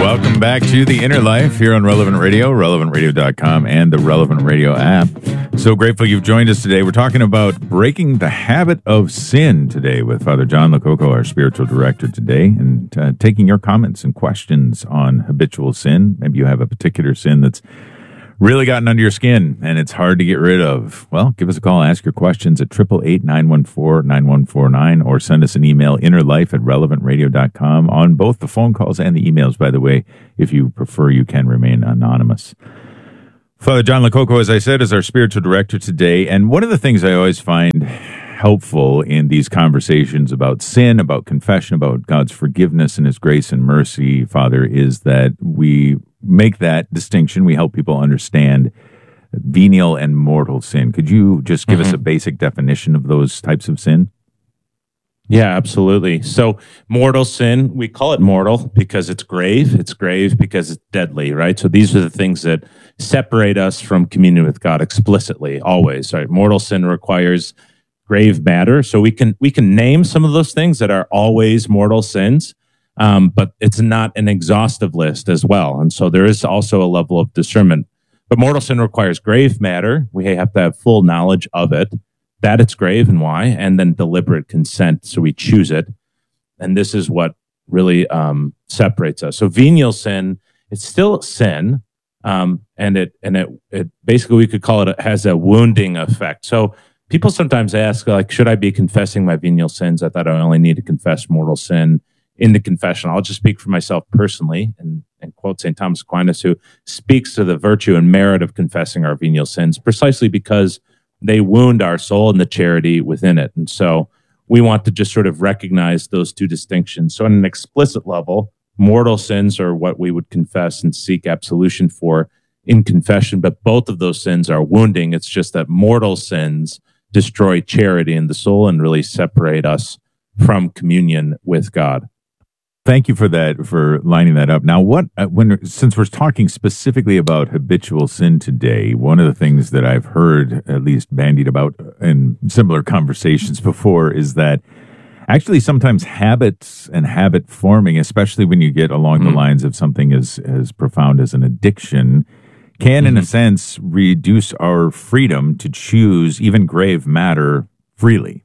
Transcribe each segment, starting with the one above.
Welcome back to The Inner Life here on Relevant Radio, relevantradio.com, and the Relevant Radio app. So grateful you've joined us today. We're talking about breaking the habit of sin today with Father John Lococo, our spiritual director today, and taking your comments and questions on habitual sin. Maybe you have a particular sin that's really gotten under your skin and it's hard to get rid of. Well, give us a call, ask your questions at 888-914-9149, or send us an email, innerlife@relevantradio.com, on both the phone calls and the emails, by the way. If you prefer, you can remain anonymous. Father John Lococo, as I said, is our spiritual director today, and one of the things I always find helpful in these conversations about sin, about confession, about God's forgiveness and his grace and mercy, Father, is that we make that distinction. We help people understand venial and mortal sin. Could you just give us a basic definition of those types of sin? Yeah, absolutely. So mortal sin, we call it mortal because it's grave. It's grave because it's deadly, right? So these are the things that separate us from communion with God explicitly, always, right? Mortal sin requires grave matter. So we can name some of those things that are always mortal sins, but it's not an exhaustive list as well. And so there is also a level of discernment. But mortal sin requires grave matter. We have to have full knowledge of it, that it's grave and why, and then deliberate consent. So we choose it. And this is what really separates us. So venial sin, it's still sin. And it basically, we could call it has a wounding effect. So people sometimes ask, like, should I be confessing my venial sins? I thought I only need to confess mortal sin in the confession. I'll just speak for myself personally and quote St. Thomas Aquinas, who speaks to the virtue and merit of confessing our venial sins precisely because they wound our soul and the charity within it. And so we want to just sort of recognize those two distinctions. So on an explicit level, mortal sins are what we would confess and seek absolution for in confession, but both of those sins are wounding. It's just that mortal sins destroy charity in the soul and really separate us from communion with God. Thank you for that, for lining that up. Now, since we're talking specifically about habitual sin today, one of the things that I've heard at least bandied about in similar conversations before is that actually sometimes habits and habit forming, especially when you get along the lines of something as profound as an addiction, can, in a sense, reduce our freedom to choose even grave matter freely.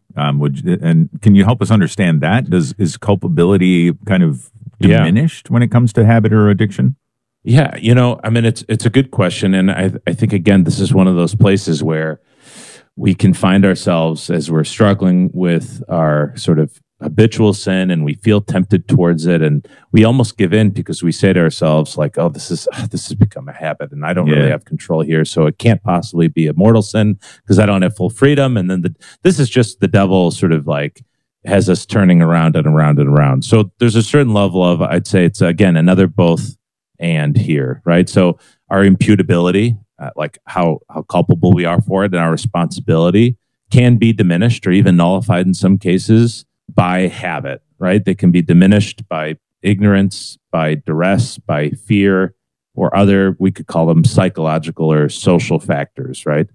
And can you help us understand that? Is culpability kind of diminished when it comes to habit or addiction? Yeah, I mean, it's a good question. And I think, again, this is one of those places where we can find ourselves as we're struggling with our sort of habitual sin and we feel tempted towards it, and we almost give in because we say to ourselves, like, oh, this has become a habit and I don't really have control here, so it can't possibly be a mortal sin because I don't have full freedom. And then this is just the devil sort of like has us turning around and around and around. So there's a certain level of, I'd say it's, again, another both and here, right? So our imputability, like how culpable we are for it, and our responsibility can be diminished or even nullified in some cases by habit, right? They can be diminished by ignorance, by duress, by fear, or other, we could call them psychological or social factors, right?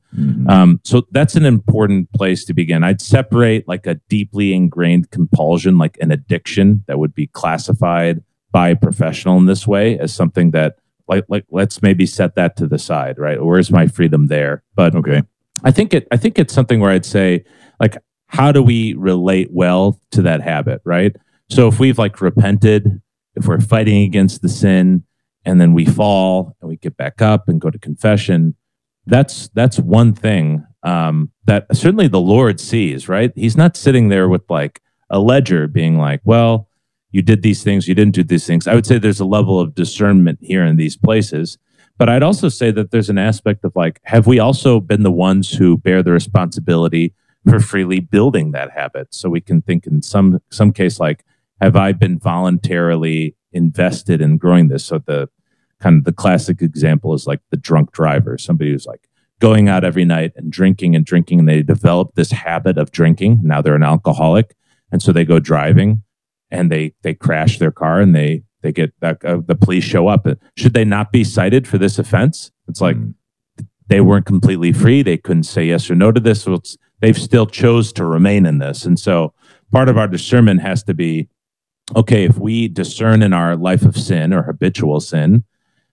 So that's an important place to begin. I'd separate like a deeply ingrained compulsion, like an addiction that would be classified by a professional in this way as something that, like let's maybe set that to the side, right? Where's my freedom there? But okay, I think it's something where I'd say, like, how do we relate well to that habit, right? So if we've like repented, if we're fighting against the sin, and then we fall and we get back up and go to confession, that's one thing that certainly the Lord sees, right? He's not sitting there with like a ledger being like, well, you did these things, you didn't do these things. I would say there's a level of discernment here in these places. But I'd also say that there's an aspect of like, have we also been the ones who bear the responsibility for freely building that habit? So we can think in some case, like, have I been voluntarily invested in growing this? So the kind of the classic example is like the drunk driver, somebody who's like going out every night and drinking, and they develop this habit of drinking. Now they're an alcoholic. And so they go driving and they crash their car and they get the police show up. Should they not be cited for this offense? It's like they weren't completely free. They couldn't say yes or no to this. So they've still chose to remain in this. And so part of our discernment has to be, okay, if we discern in our life of sin or habitual sin,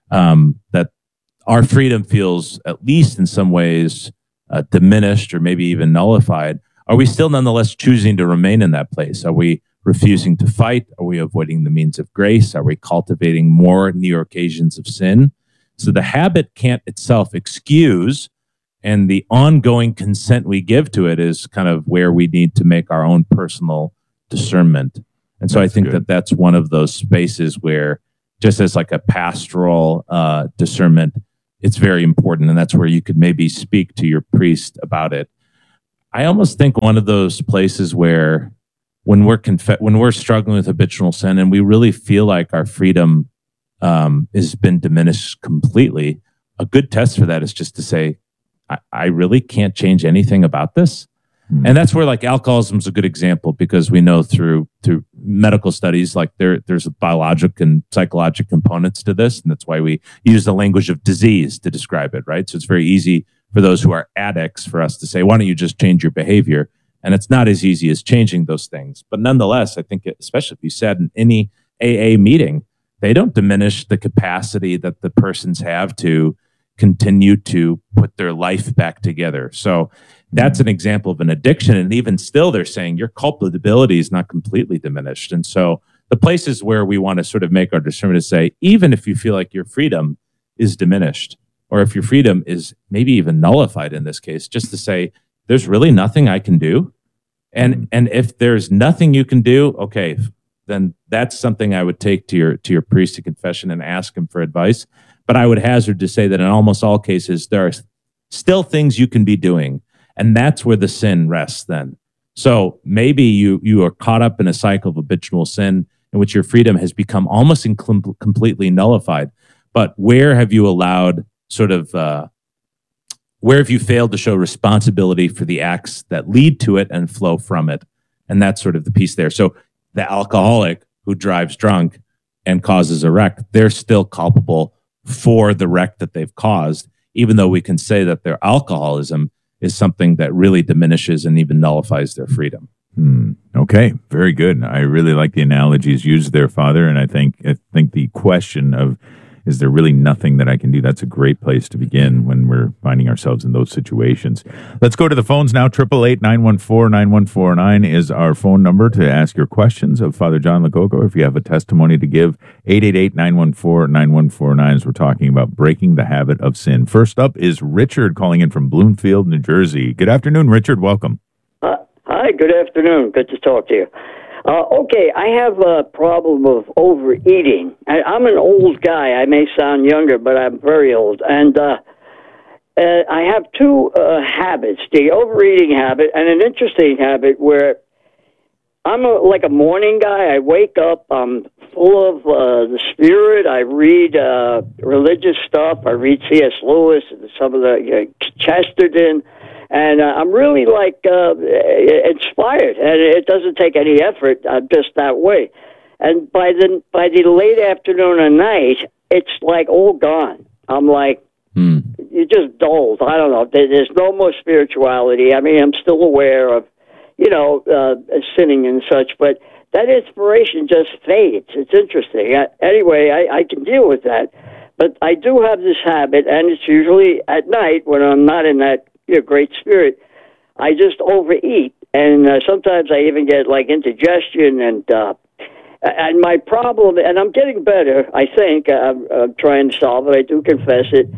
that our freedom feels, at least in some ways, diminished or maybe even nullified, are we still nonetheless choosing to remain in that place? Are we refusing to fight? Are we avoiding the means of grace? Are we cultivating more near occasions of sin? So the habit can't itself excuse, and the ongoing consent we give to it is kind of where we need to make our own personal discernment. And so I think that that's one of those spaces where, just as like a pastoral discernment, it's very important. And that's where you could maybe speak to your priest about it. I almost think one of those places where when we're struggling with habitual sin and we really feel like our freedom has been diminished completely, a good test for that is just to say, I really can't change anything about this. And that's where like alcoholism is a good example, because we know through medical studies, like there's biologic and psychologic components to this. And that's why we use the language of disease to describe it, right? So it's very easy for those who are addicts for us to say, why don't you just change your behavior? And it's not as easy as changing those things. But nonetheless, I think, especially if you said in any AA meeting, they don't diminish the capacity that the persons have to continue to put their life back together. So that's an example of an addiction. And even still, they're saying your culpability is not completely diminished. And so the places where we want to sort of make our discernment is say, even if you feel like your freedom is diminished, or if your freedom is maybe even nullified in this case, just to say, there's really nothing I can do. And if there's nothing you can do, okay, then that's something I would take to your priest to confession and ask him for advice. But I would hazard to say that in almost all cases, there are still things you can be doing. And that's where the sin rests then. So maybe you are caught up in a cycle of habitual sin in which your freedom has become almost completely nullified. But where have you allowed where have you failed to show responsibility for the acts that lead to it and flow from it? And that's sort of the piece there. So the alcoholic who drives drunk and causes a wreck, they're still culpable for the wreck that they've caused, even though we can say that their alcoholism is something that really diminishes and even nullifies their freedom. Okay, very good. I really like the analogies used there, Father, and I think the question of, is there really nothing that I can do? That's a great place to begin when we're finding ourselves in those situations. Let's go to the phones now. 888-914-9149 is our phone number to ask your questions of Father John Lococo. If you have a testimony to give, 888-914-9149 as we're talking about breaking the habit of sin. First up is Richard calling in from Bloomfield, New Jersey. Good afternoon, Richard. Welcome. Hi, good afternoon. Good to talk to you. Okay, I have a problem of overeating. I'm an old guy. I may sound younger, but I'm very old. And I have two habits, the overeating habit and an interesting habit where I'm like a morning guy. I wake up, I'm full of the Spirit. I read religious stuff. I read C.S. Lewis and some of the Chesterton. And I'm really inspired, and it doesn't take any effort. I'm just that way. And by the late afternoon or night, it's like all gone. I'm like, you're just dulled. I don't know. There's no more spirituality. I mean, I'm still aware of, sinning and such, but that inspiration just fades. It's interesting. Anyway, I can deal with that. But I do have this habit, and it's usually at night when I'm not in that great spirit. I just overeat, and sometimes I even get like indigestion, and my problem, and I'm getting better. I think I'm trying to solve it. I do confess it.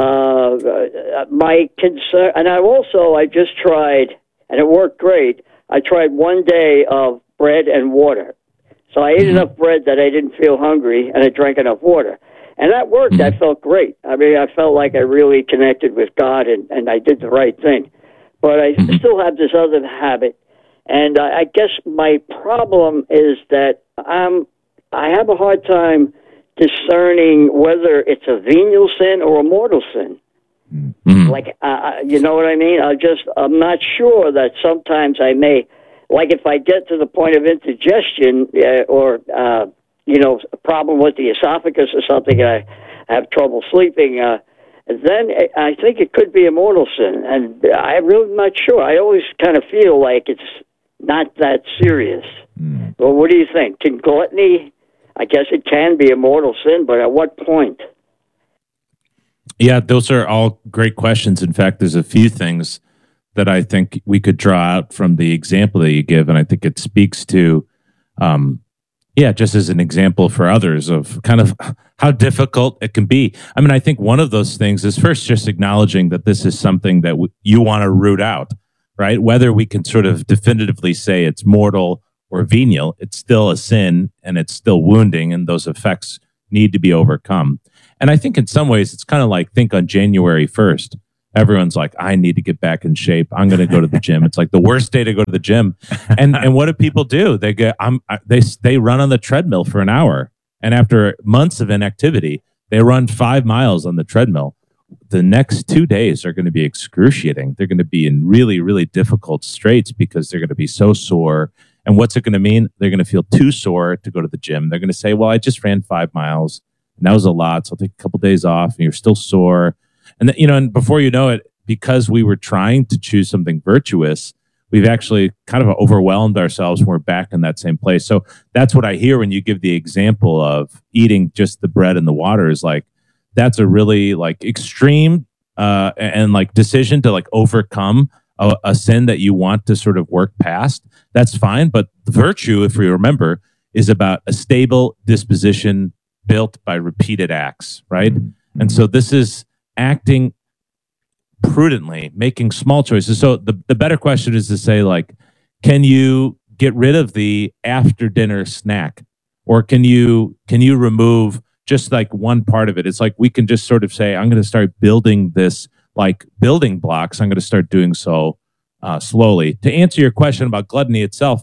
My concern, and I just tried, and it worked great. I tried one day of bread and water, so I ate enough bread that I didn't feel hungry, and I drank enough water. And that worked. I felt great. I mean, I felt like I really connected with God, and I did the right thing. But I still have this other habit. And I guess my problem is that I have a hard time discerning whether it's a venial sin or a mortal sin. Like, you know what I mean? I'm not sure that sometimes I may, like if I get to the point of indigestion or a problem with the esophagus or something, and I have trouble sleeping, then I think it could be a mortal sin. And I'm really not sure. I always kind of feel like it's not that serious. Well, what do you think? Can gluttony, I guess it can be a mortal sin, but at what point? Yeah, those are all great questions. In fact, there's a few things that I think we could draw out from the example that you give, and I think it speaks to, just as an example for others of kind of how difficult it can be. I mean, I think one of those things is first just acknowledging that this is something that you want to root out, right? Whether we can sort of definitively say it's mortal or venial, it's still a sin and it's still wounding, and those effects need to be overcome. And I think in some ways, it's kind of like, think on January 1st, everyone's like, I need to get back in shape. I'm going to go to the gym. It's like the worst day to go to the gym. And what do people do? They run on the treadmill for an hour. And after months of inactivity, they run 5 miles on the treadmill. The next 2 days are going to be excruciating. They're going to be in really, really difficult straits because they're going to be so sore. And what's it going to mean? They're going to feel too sore to go to the gym. They're going to say, well, I just ran 5 miles. And that was a lot. So I'll take a couple days off, and you're still sore. And and before you know it, because we were trying to choose something virtuous, we've actually kind of overwhelmed ourselves when we're back in that same place. So that's what I hear when you give the example of eating just the bread and the water, is like, that's a really like extreme and like decision to like overcome a sin that you want to sort of work past. That's fine. But the virtue, if we remember, is about a stable disposition built by repeated acts, right? Mm-hmm. And so this is acting prudently, making small choices. So the better question is to say, like, can you get rid of the after dinner snack, or can you remove just like one part of it? It's like we can just sort of say, I'm going to start building this like building blocks. I'm going to start doing so slowly. To answer your question about gluttony itself,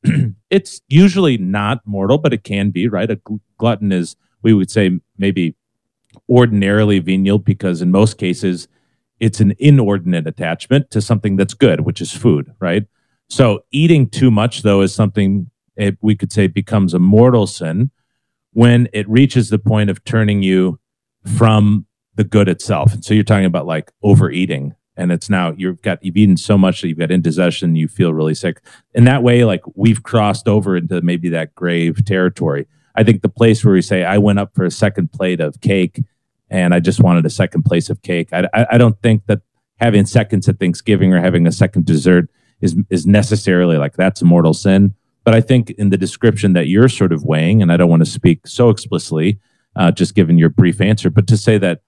it's usually not mortal, but it can be, right? A glutton is, we would say, maybe ordinarily venial, because in most cases it's an inordinate attachment to something that's good, which is food, right? So eating too much, though, is something we could say becomes a mortal sin when it reaches the point of turning you from the good itself. And so you're talking about like overeating, and it's now you've eaten so much that you've got indigestion, you feel really sick. In that way, like, we've crossed over into maybe that grave territory. I think the place where we say, I went up for a second plate of cake and I just wanted a second place of cake. I don't think that having seconds at Thanksgiving or having a second dessert is necessarily like that's a mortal sin. But I think in the description that you're sort of weighing, and I don't want to speak so explicitly, just given your brief answer, but to say that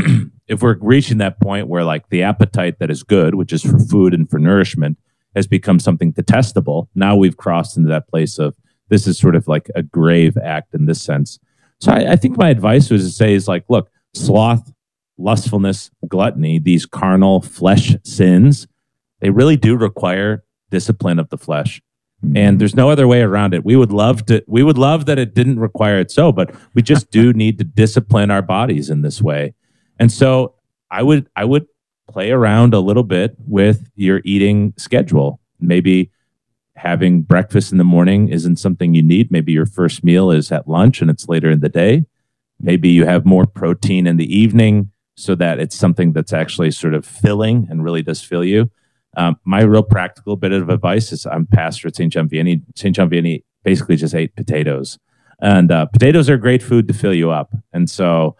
if we're reaching that point where like the appetite that is good, which is for food and for nourishment, has become something detestable, now we've crossed into that place of this is sort of like a grave act in this sense. So I think my advice was to say is like, look, sloth, lustfulness, gluttony, these carnal flesh sins, they really do require discipline of the flesh. Mm-hmm. And there's no other way around it. We would love that it didn't require it so, but we just do need to discipline our bodies in this way. And so I would play around a little bit with your eating schedule. Maybe having breakfast in the morning isn't something you need. Maybe your first meal is at lunch and it's later in the day. Maybe you have more protein in the evening so that it's something that's actually sort of filling and really does fill you. My real practical bit of advice is I'm pastor at St. John Vianney. St. John Vianney basically just ate potatoes. And potatoes are great food to fill you up. And so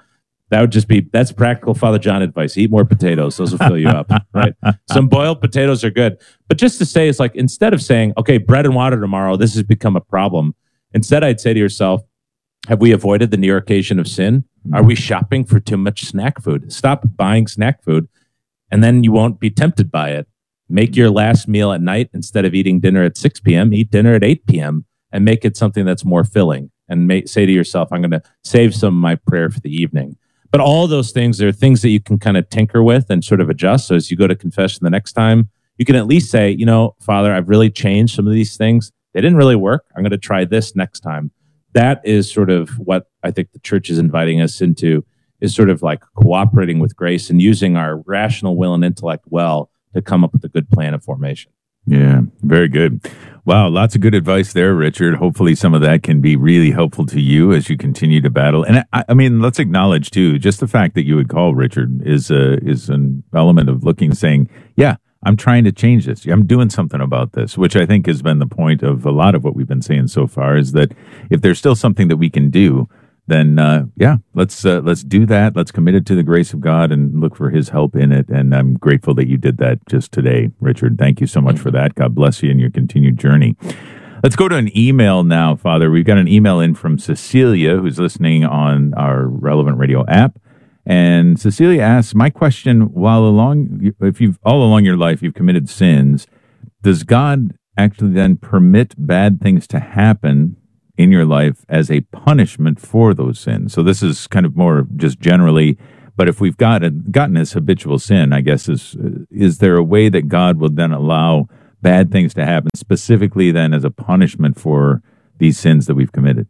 that's practical Father John advice. Eat more potatoes. Those will fill you up, right? Some boiled potatoes are good. But just to say, it's like, instead of saying, okay, bread and water tomorrow, this has become a problem. Instead, I'd say to yourself, have we avoided the near occasion of sin? Are we shopping for too much snack food? Stop buying snack food, and then you won't be tempted by it. Make your last meal at night, instead of eating dinner at 6 p.m., eat dinner at 8 p.m. and make it something that's more filling. And say to yourself, I'm going to save some of my prayer for the evening. But all those things are things that you can kind of tinker with and sort of adjust. So as you go to confession the next time, you can at least say, Father, I've really changed some of these things. They didn't really work. I'm going to try this next time. That is sort of what I think the church is inviting us into, is sort of like cooperating with grace and using our rational will and intellect well to come up with a good plan of formation. Yeah, very good. Wow, lots of good advice there, Richard. Hopefully some of that can be really helpful to you as you continue to battle. And I mean, let's acknowledge too, just the fact that you would call Richard is an element of saying, yeah, I'm trying to change this. I'm doing something about this, which I think has been the point of a lot of what we've been saying so far, is that if there's still something that we can do, then let's do that. Let's commit it to the grace of God and look for his help in it. And I'm grateful that you did that just today, Richard. Thank you so much for that. God bless you in your continued journey. Let's go to an email now, Father. We've got an email in from Cecilia, who's listening on our Relevant Radio app. And Cecilia asks, my question, all along your life you've committed sins, does God actually then permit bad things to happen in your life as a punishment for those sins? So this is kind of more just generally, but if we've gotten this habitual sin, I guess, is there a way that God will then allow bad things to happen specifically then as a punishment for these sins that we've committed?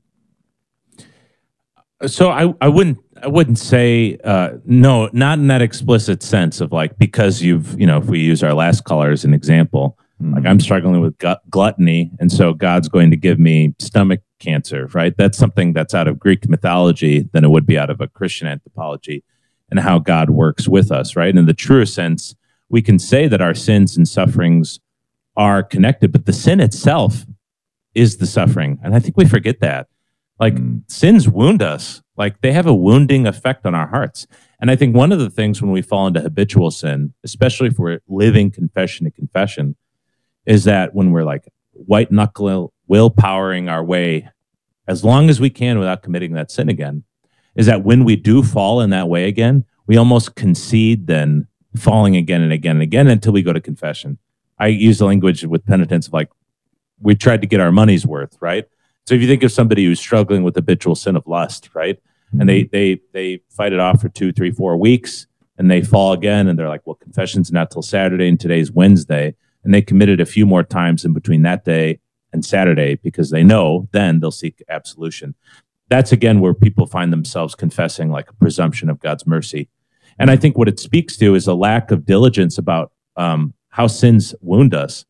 So I wouldn't say no, not in that explicit sense of like, because if we use our last caller as an example, like I'm struggling with gluttony, and so God's going to give me stomach cancer, right? That's something that's out of Greek mythology than it would be out of a Christian anthropology and how God works with us, right? In the truest sense, we can say that our sins and sufferings are connected, but the sin itself is the suffering. And I think we forget that. Like sins wound us, like they have a wounding effect on our hearts. And I think one of the things when we fall into habitual sin, especially if we're living confession to confession, is that when we're like white knuckle willpowering our way as long as we can without committing that sin again, is that when we do fall in that way again, we almost concede then falling again and again and again until we go to confession. I use the language with penitence of like, we tried to get our money's worth, right? So if you think of somebody who's struggling with habitual sin of lust, right? And they fight it off for 2, 3, 4 weeks, and they fall again, and they're like, well, confession's not till Saturday, and today's Wednesday. And they committed a few more times in between that day and Saturday because they know then they'll seek absolution. That's, again, where people find themselves confessing like a presumption of God's mercy. And I think what it speaks to is a lack of diligence about how sins wound us.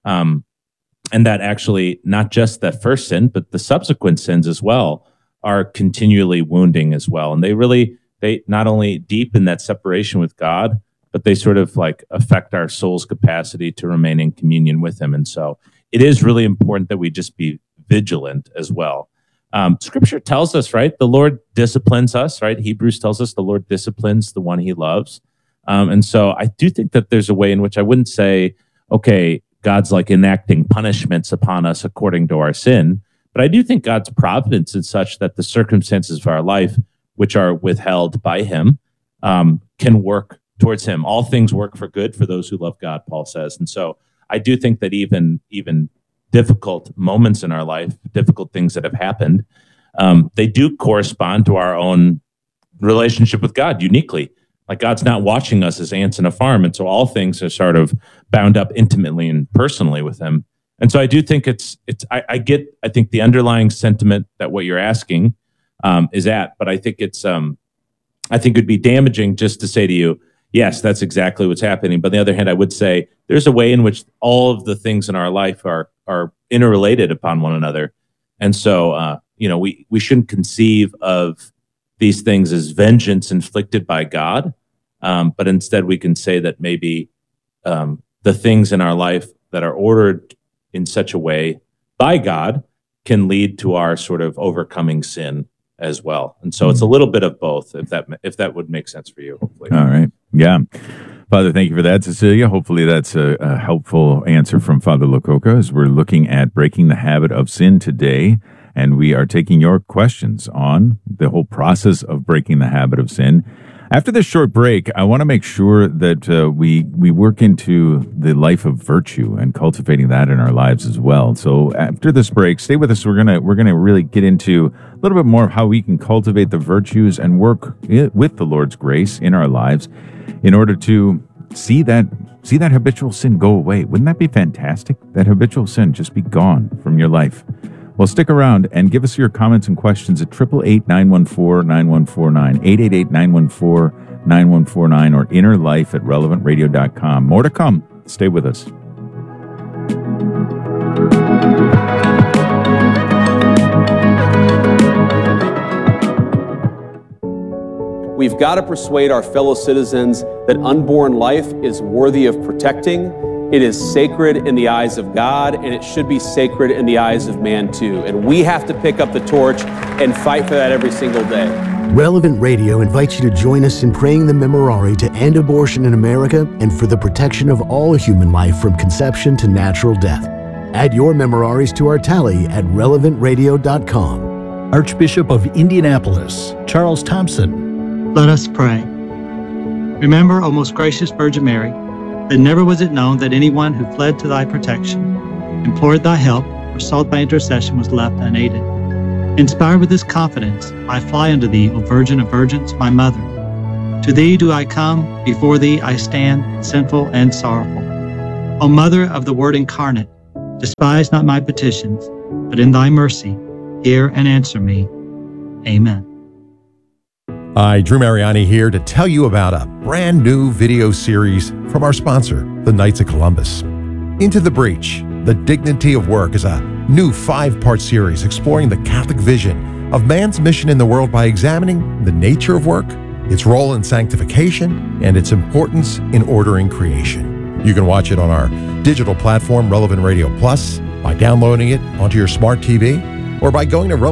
And that actually not just that first sin, but the subsequent sins as well are continually wounding as well. And they not only deepen that separation with God, but they sort of like affect our soul's capacity to remain in communion with him. And so it is really important that we just be vigilant as well. Scripture tells us, right? The Lord disciplines us, right? Hebrews tells us the Lord disciplines the one he loves. And so I do think that there's a way in which I wouldn't say, okay, God's like enacting punishments upon us according to our sin. But I do think God's providence is such that the circumstances of our life, which are withheld by him, can work towards him. All things work for good for those who love God, Paul says. And so I do think that even difficult moments in our life, difficult things that have happened, they do correspond to our own relationship with God uniquely. Like God's not watching us as ants in a farm. And so all things are sort of bound up intimately and personally with him. And so I do think I think the underlying sentiment that what you're asking is at, but I think I think it'd be damaging just to say to you, yes, that's exactly what's happening. But on the other hand, I would say there's a way in which all of the things in our life are interrelated upon one another. And so, we shouldn't conceive of these things as vengeance inflicted by God, but instead we can say that maybe the things in our life that are ordered in such a way by God can lead to our sort of overcoming sin as well. And so it's a little bit of both, if that would make sense for you, hopefully. All right. Yeah. Father, thank you for that, Cecilia. Hopefully that's a helpful answer from Father Lococa as we're looking at breaking the habit of sin today. And we are taking your questions on the whole process of breaking the habit of sin. After this short break, I want to make sure that we work into the life of virtue and cultivating that in our lives as well. So after this break, stay with us. We're gonna really get into a little bit more of how we can cultivate the virtues and work with the Lord's grace in our lives in order to see that habitual sin go away. Wouldn't that be fantastic? That habitual sin just be gone from your life. Well, stick around and give us your comments and questions at 888-914-9149, 888-914-9149, or innerlife@relevantradio.com. More to come. Stay with us. We've got to persuade our fellow citizens that unborn life is worthy of protecting. It is sacred in the eyes of God, and it should be sacred in the eyes of man too. And we have to pick up the torch and fight for that every single day. Relevant Radio invites you to join us in praying the Memorare to end abortion in America and for the protection of all human life from conception to natural death. Add your Memoraries to our tally at relevantradio.com. Archbishop of Indianapolis, Charles Thompson. Let us pray. Remember, O most gracious Virgin Mary, that never was it known that anyone who fled to thy protection, implored thy help, or sought thy intercession was left unaided. Inspired with this confidence, I fly unto thee, O Virgin of Virgins, my Mother. To thee do I come, before thee I stand, sinful and sorrowful. O Mother of the Word incarnate, despise not my petitions, but in thy mercy, hear and answer me. Amen. Hi, Drew Mariani here to tell you about a brand new video series from our sponsor, the Knights of Columbus. Into the Breach, The Dignity of Work is a new 5-part series exploring the Catholic vision of man's mission in the world by examining the nature of work, its role in sanctification, and its importance in ordering creation. You can watch it on our digital platform, Relevant Radio Plus, by downloading it onto your smart TV, or by going to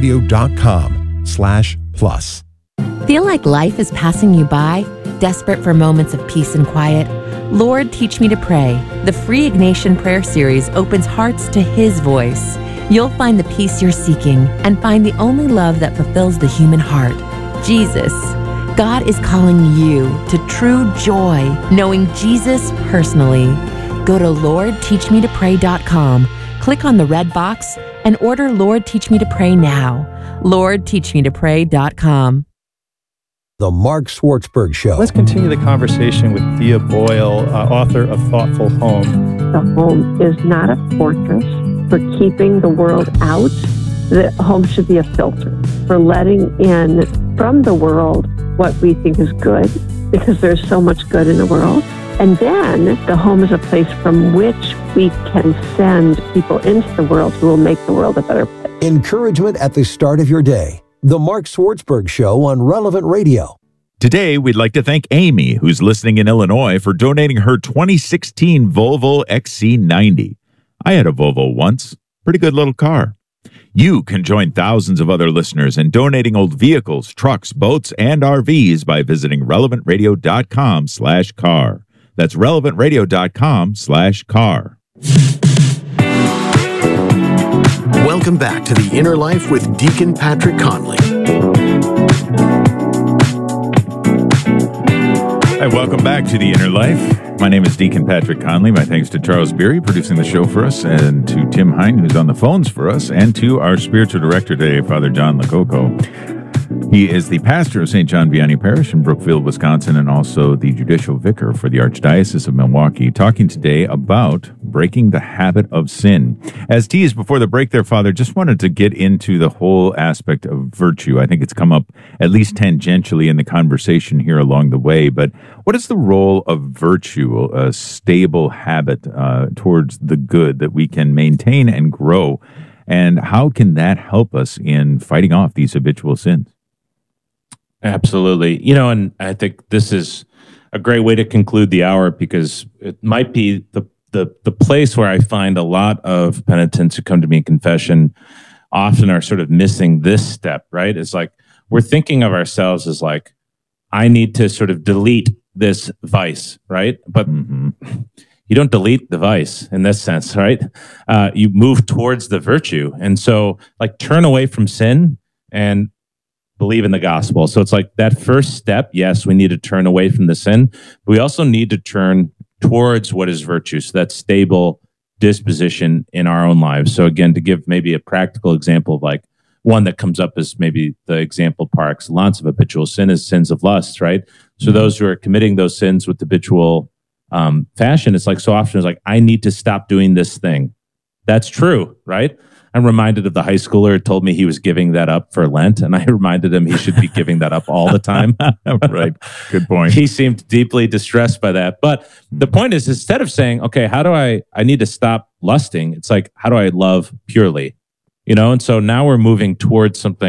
relevantradio.com/plus. Feel like life is passing you by? Desperate for moments of peace and quiet? Lord, Teach Me to Pray. The free Ignatian prayer series opens hearts to His voice. You'll find the peace you're seeking and find the only love that fulfills the human heart, Jesus. God is calling you to true joy, knowing Jesus personally. Go to LordTeachMeToPray.com, click on the red box, and order Lord, Teach Me to Pray now. LordTeachMeToPray.com. The Mark Schwartzberg Show. Let's continue the conversation with Thea Boyle, author of Thoughtful Home. The home is not a fortress for keeping the world out. The home should be a filter for letting in from the world what we think is good, because there's so much good in the world. And then the home is a place from which we can send people into the world who will make the world a better place. Encouragement at the start of your day. The Mark Schwartzberg Show on Relevant Radio. Today, we'd like to thank Amy, who's listening in Illinois, for donating her 2016 Volvo XC90. I had a Volvo once. Pretty good little car. You can join thousands of other listeners in donating old vehicles, trucks, boats, and RVs by visiting relevantradio.com/car. That's relevantradio.com/car. Welcome back to The Inner Life with Deacon Patrick Conley. Hi, welcome back to The Inner Life. My name is Deacon Patrick Conley. My thanks to Charles Beery, producing the show for us, and to Tim Hine, who's on the phones for us, and to our spiritual director today, Father John Lococo. He is the pastor of St. John Vianney Parish in Brookfield, Wisconsin, and also the judicial vicar for the Archdiocese of Milwaukee, talking today about breaking the habit of sin. As teased before the break there, Father, just wanted to get into the whole aspect of virtue. I think it's come up at least tangentially in the conversation here along the way, but what is the role of virtue, a stable habit towards the good that we can maintain and grow, and how can that help us in fighting off these habitual sins? Absolutely. And I think this is a great way to conclude the hour, because it might be the place where I find a lot of penitents who come to me in confession often are sort of missing this step, right? It's like we're thinking of ourselves as like, I need to sort of delete this vice, right? But you don't delete the vice in this sense, right? You move towards the virtue. And so like turn away from sin and believe in the gospel. So it's like that first step. Yes, we need to turn away from the sin, but we also need to turn towards what is virtue. So that stable disposition in our own lives. So again, to give maybe a practical example of like one that comes up as maybe the example par excellence of habitual sin is sins of lust, right? So those who are committing those sins with habitual fashion, it's like so often it's like, I need to stop doing this thing. That's true, right? I'm reminded of the high schooler who told me he was giving that up for Lent, and I reminded him he should be giving that up all the time. Right. Good point. He seemed deeply distressed by that. But the point is, instead of saying, okay, how do I need to stop lusting? It's like, how do I love purely? And so now we're moving towards something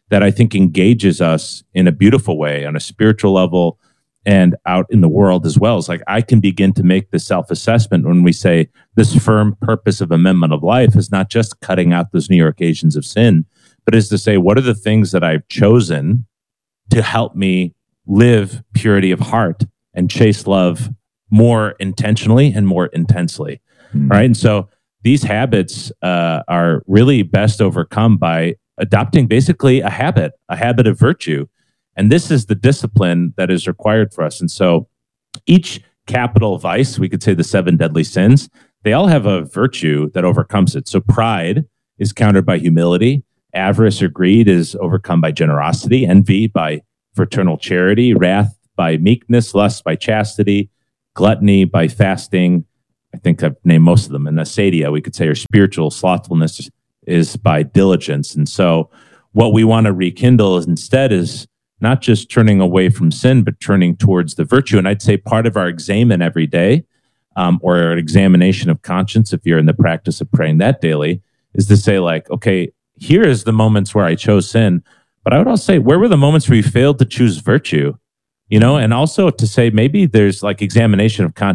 that I think engages us in a beautiful way on a spiritual level and out in the world as well. It's like I can begin to make the self-assessment when we say this firm purpose of amendment of life is not just cutting out those New York occasions of sin, but is to say, what are the things that I've chosen to help me live purity of heart and chase love more intentionally and more intensely, right? And so these habits are really best overcome by adopting basically a habit of virtue. And this is the discipline that is required for us. And so each capital vice, we could say the 7 deadly sins, they all have a virtue that overcomes it. So pride is countered by humility. Avarice or greed is overcome by generosity. Envy by fraternal charity. Wrath by meekness. Lust by chastity. Gluttony by fasting. I think I've named most of them. And acedia, we could say, or spiritual slothfulness is by diligence. And so what we want to rekindle is instead is not just turning away from sin, but turning towards the virtue. And I'd say part of our examen every day, or an examination of conscience, if you're in the practice of praying that daily, is to say like, okay, here is the moments where I chose sin, but I would also say, where were the moments where you failed to choose virtue? And also to say maybe there's like examination of conscience.